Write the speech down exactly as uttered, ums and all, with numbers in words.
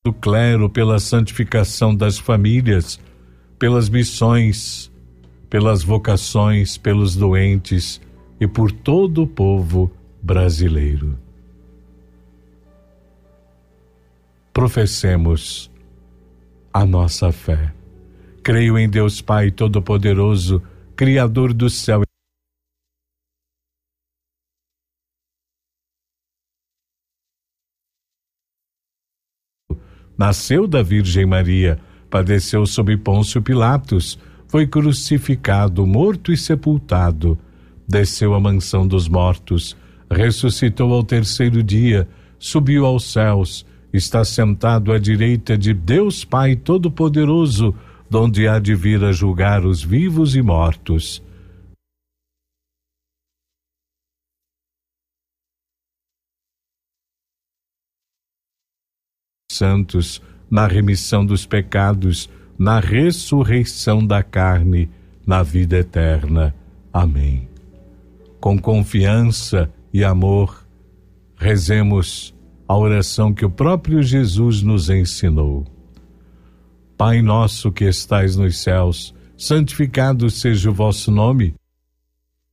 do clero, pela santificação das famílias, pelas missões, pelas vocações, pelos doentes e por todo o povo brasileiro. Professemos a nossa fé. Creio em Deus Pai Todo-Poderoso, Criador do céu e nasceu da Virgem Maria, padeceu sob Pôncio Pilatos, foi crucificado, morto e sepultado, desceu à mansão dos mortos, ressuscitou ao terceiro dia, subiu aos céus, está sentado à direita de Deus Pai Todo-Poderoso, donde há de vir a julgar os vivos e mortos. Santos, na remissão dos pecados, na ressurreição da carne, na vida eterna. Amém. Com confiança e amor, rezemos a oração que o próprio Jesus nos ensinou. Pai nosso que estais nos céus, santificado seja o vosso nome.